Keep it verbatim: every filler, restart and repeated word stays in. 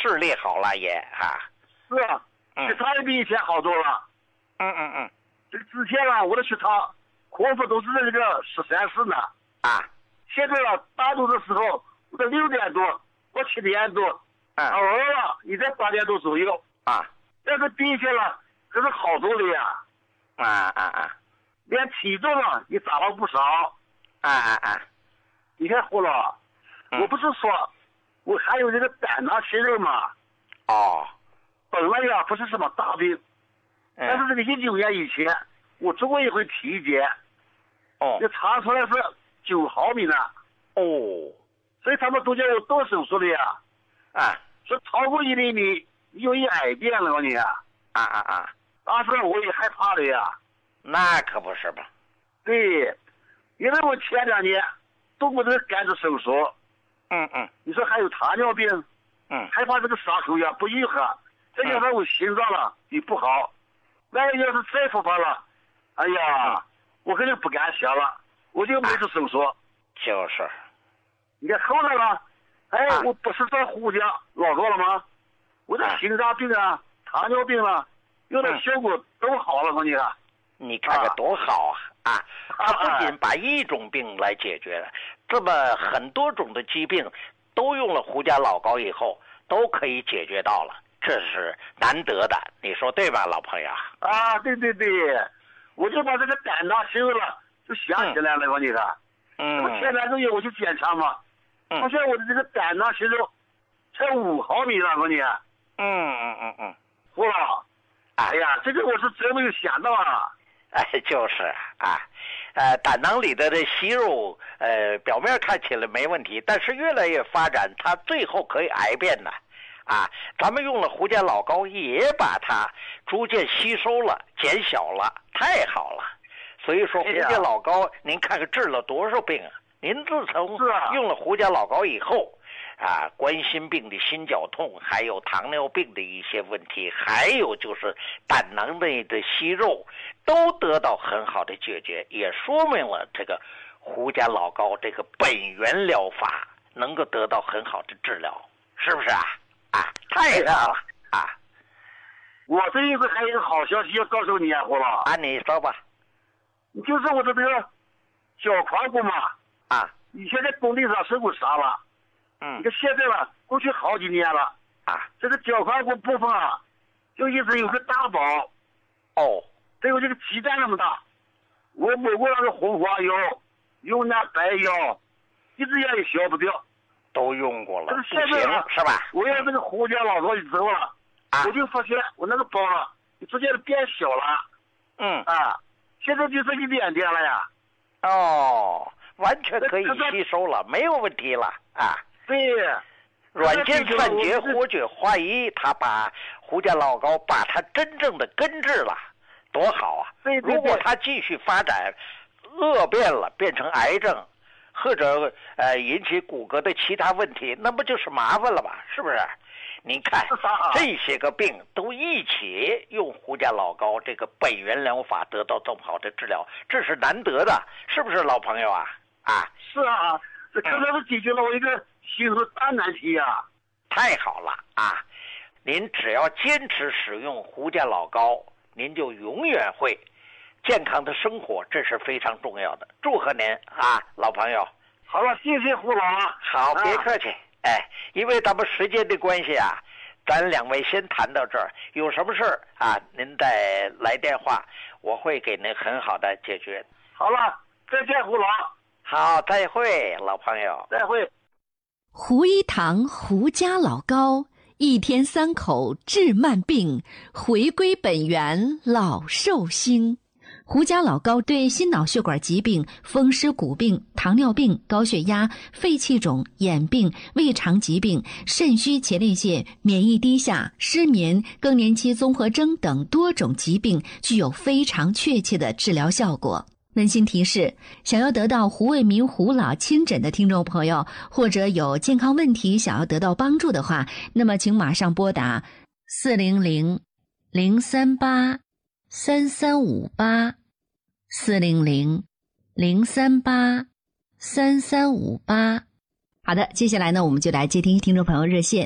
视力好了也啊。 是啊，血糖也比以前好多了。 嗯嗯嗯。 这个之前啊，我的血糖空腹都是这个十三四呢。 啊。 现在啊，大多的时候我在六点多或七点多， 嗯， 偶尔了也在八点多左右。 啊。 但是比以前了，可是好多了呀。 啊啊啊。 连体重啊也长了不少。 啊啊啊。 你看胡老， 嗯、 我不是说我还有这个胆囊息肉吗？ 哦。 本来呀不是什么大病， 嗯、 但是这个一九年以前，我做过一回体检。 哦。 这查出来是九毫米呢。 哦。 所以他们都叫我动手术的呀。 啊。 说超过一厘米有一癌变了，我你啊。 啊啊啊！ 当时我也害怕了呀。 那可不是吧？ 对，因为我前两年动过这个肝子手术。 嗯嗯。 你说还有糖尿病。 嗯。 害怕这个伤口呀不愈合，再加上我心脏了也不好，万一要是再复发了，哎呀，嗯、我肯定不敢想了，我就没做手术。啊、 就是。 你看后来了，哎， 啊、 我不是在胡家老多了吗？我这心脏病啊、糖尿病啊，有点效果都好了，我你看。 你看看多好啊！啊，他不仅把一种病来解决了，这么很多种的疾病都用了胡家老膏以后都可以解决到了，这是难得的，你说对吧，老朋友？ 啊，对对对，我就把这个胆囊息肉了，就想起来了，我你看。 嗯。 我前两个月我去检查嘛， 嗯、 发现我的这个胆囊息肉才五毫米了，我你。 嗯嗯嗯嗯。 胡老，哎呀，这个我是真没有想到啊。 哎，就是啊，呃，胆囊里的这息肉，呃，表面看起来没问题，但是越来越发展，它最后可以癌变的，啊，咱们用了胡家老膏，也把它逐渐吸收了、减小了，太好了。所以说，胡家老膏，您看看治了多少病啊？您自从用了胡家老膏以后。啊，冠心病的心绞痛，还有糖尿病的一些问题，还有就是胆囊内的息肉，都得到很好的解决，也说明了这个胡家老膏这个本源疗法能够得到很好的治疗，是不是啊？啊，太好了啊！ 我这一回还有一个好消息要告诉你啊，胡老。 啊，你说吧。 就是我的这个脚髋骨嘛， 啊， 以前在工地上受过伤了。 嗯， 你看现在了，过去好几年了啊， 这个脚髋骨部分啊，就一直有个大包， 哦， 得有这个鸡蛋那么大。我抹过那个红花药，用那白药，一直也也消不掉。 都用过了， 这个现在了是吧？ 我要这个胡家老膏之后了， 啊， 我就发现我那个包了，逐渐的变小了。 嗯啊，现在就剩一点点了呀。 哦，完全可以吸收了，没有问题了啊。 对， 软件散结活血化瘀，他把胡家老膏把它真正的根治了，多好啊！ 对对对， 如果它继续发展恶变了，变成癌症，或者呃引起骨骼的其他问题，那不就是麻烦了吧？是不是？您看这些个病都一起用胡家老膏这个本源疗法得到这么好的治疗，这是难得的，是不是老朋友啊？啊， 是啊，这可能是解决了我一个心头大难题呀！ 太好了啊！您只要坚持使用胡家老膏，您就永远会健康的生活，这是非常重要的。祝贺您啊，老朋友！ 好了，谢谢胡老。 好，别客气。啊、哎，因为咱们时间的关系啊，咱两位先谈到这儿。有什么事儿啊，您再来电话，我会给您很好的解决。 好了，再见，胡老。 好，再会，老朋友。 再会。 胡一堂胡家老膏，一天三口治慢病，回归本源老寿星。胡家老膏对心脑血管疾病、风湿骨病、糖尿病、高血压、肺气肿、眼病、胃肠疾病、肾虚前列腺、免疫低下、失眠、更年期综合征等多种疾病具有非常确切的治疗效果。温馨提示，想要得到胡卫民胡老亲诊的听众朋友，或者有健康问题想要得到帮助的话，那么请马上拨打四零零零三八三三五八四零零零三八三三五八。好的，接下来呢，我们就来接听听众朋友热线。